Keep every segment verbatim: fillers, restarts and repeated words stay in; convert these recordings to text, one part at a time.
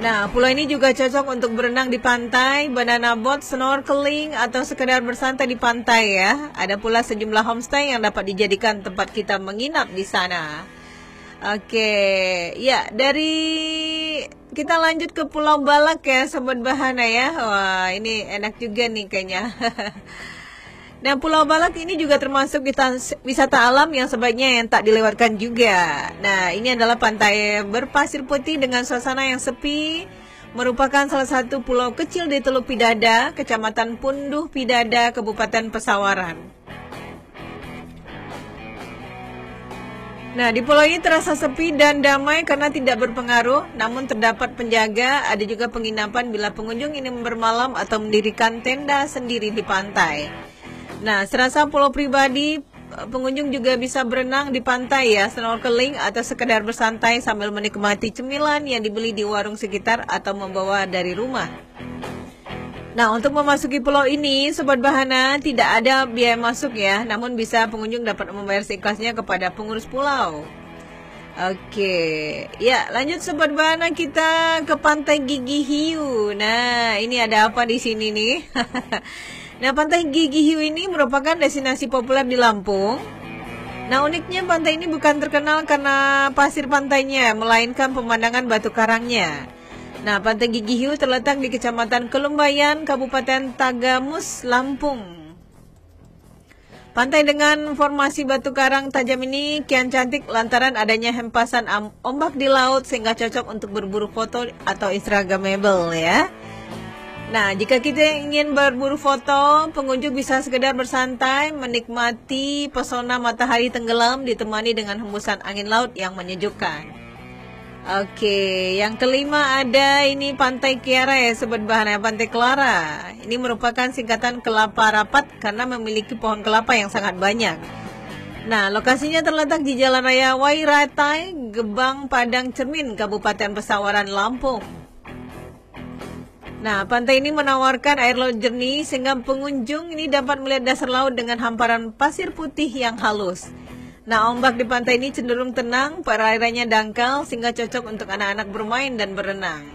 Nah, pulau ini juga cocok untuk berenang di pantai, banana boat, snorkeling, atau sekedar bersantai di pantai ya. Ada pula sejumlah homestay yang dapat dijadikan tempat kita menginap di sana. Oke, ya dari kita lanjut ke Pulau Balak ya, Sobat Bahana ya. Wah, ini enak juga nih kayaknya. Nah, Pulau Balak ini juga termasuk wisata alam yang sebaiknya yang tak dilewatkan juga. Nah, ini adalah pantai berpasir putih dengan suasana yang sepi. Merupakan salah satu pulau kecil di Teluk Pidada, Kecamatan Punduh Pidada, Kabupaten Pesawaran. Nah, di pulau ini terasa sepi dan damai karena tidak berpengaruh, namun terdapat penjaga, ada juga penginapan bila pengunjung ingin bermalam atau mendirikan tenda sendiri di pantai. Nah, serasa pulau pribadi, pengunjung juga bisa berenang di pantai ya, snorkeling atau sekedar bersantai sambil menikmati cemilan yang dibeli di warung sekitar atau membawa dari rumah. Nah, untuk memasuki pulau ini, Sobat Bahana, tidak ada biaya masuk ya, namun bisa pengunjung dapat membayar seikhlasnya kepada pengurus pulau. Oke, ya lanjut Sobat Bahana, kita ke Pantai Gigi Hiu. Nah, ini ada apa di sini nih? Nah, Pantai Gigi Hiu ini merupakan destinasi populer di Lampung. Nah, uniknya pantai ini bukan terkenal karena pasir pantainya, melainkan pemandangan batu karangnya. Nah, Pantai Gigi Hiu terletak di Kecamatan Kelumbayan, Kabupaten Tagamus, Lampung. Pantai dengan formasi batu karang tajam ini kian cantik lantaran adanya hempasan ombak di laut sehingga cocok untuk berburu foto atau instagramable ya. Nah, jika kita ingin berburu foto, pengunjung bisa sekedar bersantai, menikmati pesona matahari tenggelam ditemani dengan hembusan angin laut yang menyejukkan. Oke, yang kelima ada ini Pantai Kiara ya, Sobat Bahana, Pantai Clara. Ini merupakan singkatan kelapa rapat karena memiliki pohon kelapa yang sangat banyak. Nah, lokasinya terletak di Jalan Raya Wairatai, Gebang, Padang Cermin, Kabupaten Pesawaran, Lampung. Nah, pantai ini menawarkan air laut jernih sehingga pengunjung ini dapat melihat dasar laut dengan hamparan pasir putih yang halus. Nah, ombak di pantai ini cenderung tenang, perairannya dangkal sehingga cocok untuk anak-anak bermain dan berenang.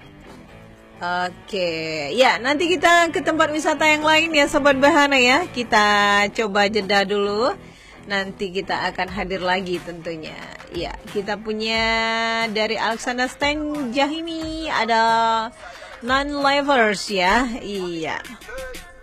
Oke, ya nanti kita ke tempat wisata yang lain ya Sobat Bahana ya. Kita coba jeda dulu. Nanti kita akan hadir lagi tentunya. Ya, kita punya dari Alexander Stan Jahimi ada Non-Livers ya, iya.